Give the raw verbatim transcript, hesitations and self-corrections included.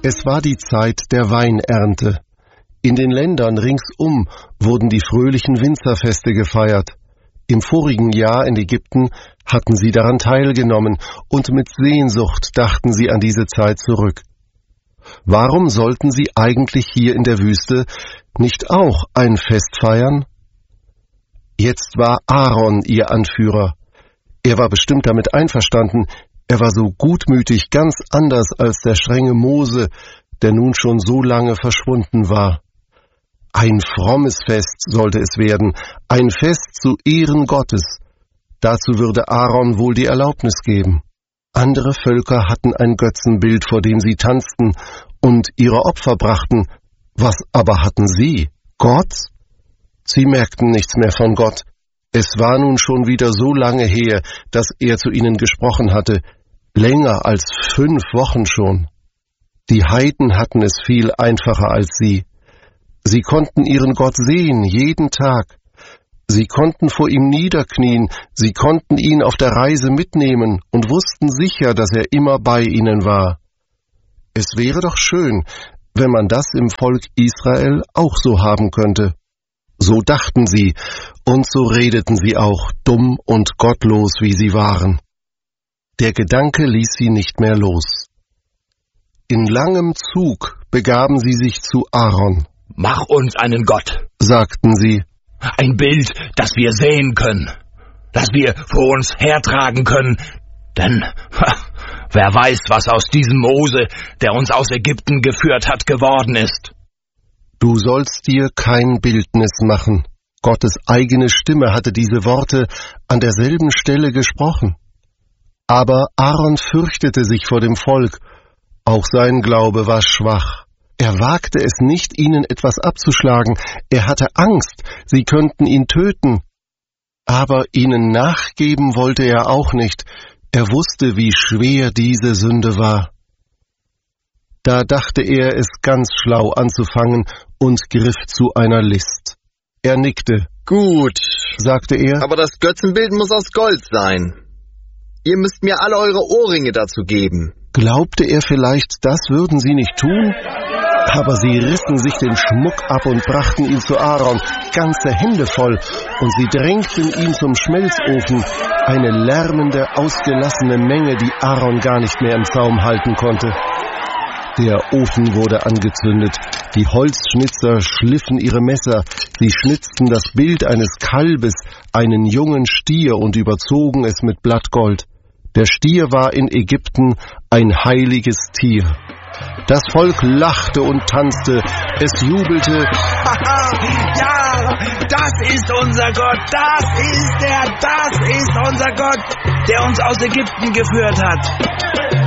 Es war die Zeit der Weinernte. In den Ländern ringsum wurden die fröhlichen Winzerfeste gefeiert. Im vorigen Jahr in Ägypten hatten sie daran teilgenommen, und mit Sehnsucht dachten sie an diese Zeit zurück. Warum sollten sie eigentlich hier in der Wüste nicht auch ein Fest feiern? Jetzt war Aaron ihr Anführer. Er war bestimmt damit einverstanden. Er war so gutmütig, ganz anders als der strenge Mose, der nun schon so lange verschwunden war. Ein frommes Fest sollte es werden, ein Fest zu Ehren Gottes. Dazu würde Aaron wohl die Erlaubnis geben. Andere Völker hatten ein Götzenbild, vor dem sie tanzten und ihre Opfer brachten. Was aber hatten sie? Gott? Sie merkten nichts mehr von Gott. Es war nun schon wieder so lange her, dass er zu ihnen gesprochen hatte, länger als fünf Wochen schon. Die Heiden hatten es viel einfacher als sie. Sie konnten ihren Gott sehen, jeden Tag. Sie konnten vor ihm niederknien, sie konnten ihn auf der Reise mitnehmen und wussten sicher, dass er immer bei ihnen war. Es wäre doch schön, wenn man das im Volk Israel auch so haben könnte. So dachten sie, und so redeten sie auch, dumm und gottlos, wie sie waren. Der Gedanke ließ sie nicht mehr los. In langem Zug begaben sie sich zu Aaron. »Mach uns einen Gott«, sagten sie. »Ein Bild, das wir sehen können, das wir vor uns hertragen können, denn ha, wer weiß, was aus diesem Mose, der uns aus Ägypten geführt hat, geworden ist.« Du sollst dir kein Bildnis machen. Gottes eigene Stimme hatte diese Worte an derselben Stelle gesprochen. Aber Aaron fürchtete sich vor dem Volk. Auch sein Glaube war schwach. Er wagte es nicht, ihnen etwas abzuschlagen. Er hatte Angst, sie könnten ihn töten. Aber ihnen nachgeben wollte er auch nicht. Er wusste, wie schwer diese Sünde war. Da dachte er, es ganz schlau anzufangen und griff zu einer List. Er nickte. »Gut«, sagte er, »aber das Götzenbild muss aus Gold sein. Ihr müsst mir alle eure Ohrringe dazu geben.« Glaubte er vielleicht, das würden sie nicht tun? Aber sie rissen sich den Schmuck ab und brachten ihn zu Aaron, ganze Hände voll, und sie drängten ihn zum Schmelzofen, eine lärmende, ausgelassene Menge, die Aaron gar nicht mehr im Zaum halten konnte. Der Ofen wurde angezündet, die Holzschnitzer schliffen ihre Messer, sie schnitzten das Bild eines Kalbes, einen jungen Stier, und überzogen es mit Blattgold. Der Stier war in Ägypten ein heiliges Tier. Das Volk lachte und tanzte, es jubelte. Ja, das ist unser Gott, das ist er, das ist unser Gott, der uns aus Ägypten geführt hat.